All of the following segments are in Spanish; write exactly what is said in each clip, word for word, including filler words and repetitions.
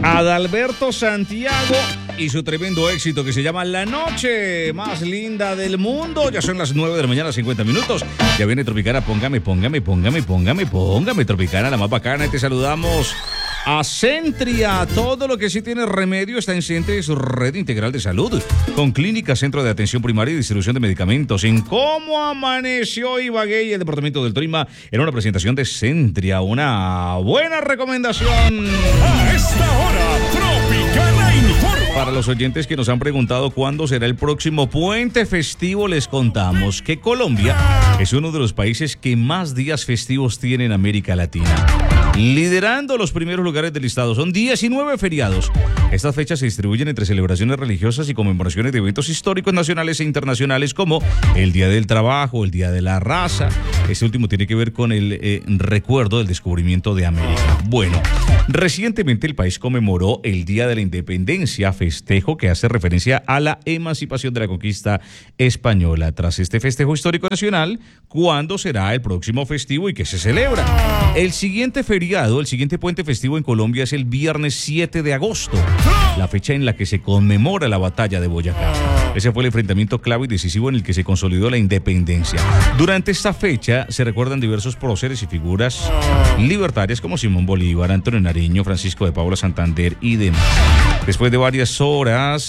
Adalberto Santiago y su tremendo éxito que se llama La Noche Más Linda del Mundo. Ya son las nueve de la mañana, cincuenta minutos. Ya viene Tropicana, póngame, póngame, póngame, póngame, póngame Tropicana, la más bacana. Y te saludamos a Centria. Todo lo que sí tiene remedio está en Centria y su red integral de salud, con clínica, centro de atención primaria y distribución de medicamentos. En cómo amaneció Ibagué y el departamento del Tolima en una presentación de Centria. Una buena recomendación. A esta hora, Tropicana informa. Para los oyentes que nos han preguntado cuándo será el próximo puente festivo, les contamos que Colombia es uno de los países que más días festivos tiene en América Latina, liderando los primeros lugares del listado. Son diecinueve feriados. Estas fechas se distribuyen entre celebraciones religiosas y conmemoraciones de eventos históricos nacionales e internacionales, como el Día del Trabajo, el Día de la Raza. Este último tiene que ver con el eh, recuerdo del descubrimiento de América. Bueno, recientemente el país conmemoró el Día de la Independencia, festejo que hace referencia a la emancipación de la conquista española. Tras este festejo histórico nacional, ¿cuándo será el próximo festivo y qué se celebra? El siguiente feriado, el siguiente puente festivo en Colombia es el viernes siete de agosto, la fecha en la que se conmemora la batalla de Boyacá. Ese fue el enfrentamiento clave y decisivo en el que se consolidó la independencia. Durante esta fecha se recuerdan diversos próceres y figuras libertarias como Simón Bolívar, Antonio Nariño, Francisco de Paula Santander y demás. Después de varias horas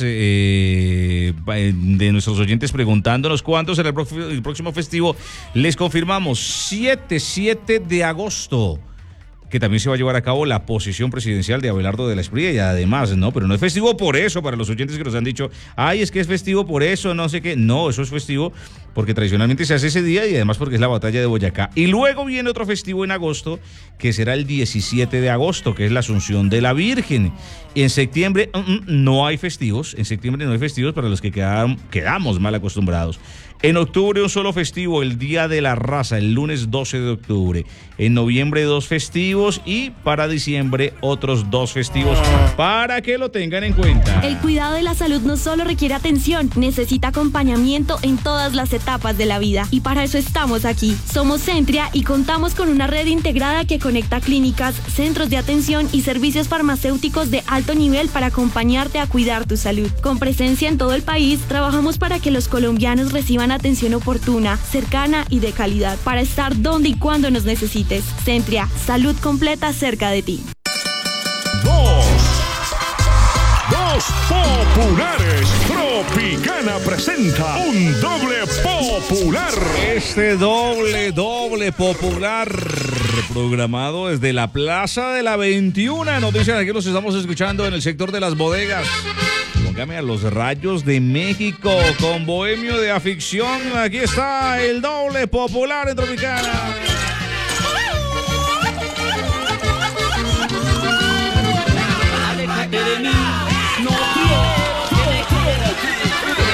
eh, de nuestros oyentes preguntándonos cuándo será el, pro- el próximo festivo, les confirmamos siete de agosto. Que también se va a llevar a cabo la posesión presidencial de Abelardo de la Espriella y además, no, pero no es festivo por eso, para los oyentes que nos han dicho, ay, es que es festivo por eso, no sé qué. No, eso es festivo porque tradicionalmente se hace ese día y además porque es la batalla de Boyacá. Y luego viene otro festivo en agosto, que será el diecisiete de agosto, que es la Asunción de la Virgen. Y en septiembre uh, uh, no hay festivos, en septiembre no hay festivos para los que quedam, quedamos mal acostumbrados. En octubre un solo festivo, el Día de la Raza, el lunes doce de octubre. En noviembre dos festivos y para diciembre otros dos festivos, para que lo tengan en cuenta. El cuidado de la salud no solo requiere atención, necesita acompañamiento en todas las etapas de la vida. Y para eso estamos aquí. Somos Centria y contamos con una red integrada que conecta clínicas, centros de atención y servicios farmacéuticos de alto nivel para acompañarte a cuidar tu salud. Con presencia en todo el país, trabajamos para que los colombianos reciban atención oportuna, cercana y de calidad, para estar donde y cuando nos necesites. Centria, salud completa cerca de ti. Dos. Dos populares. Tropicana presenta un doble popular. Este doble, doble popular programado desde la Plaza de la veintiuna. Noticias, aquí los estamos escuchando en el sector de las bodegas. Póngame a los Rayos de México con Bohemio de Aficción. Aquí está el doble popular en Tropicana.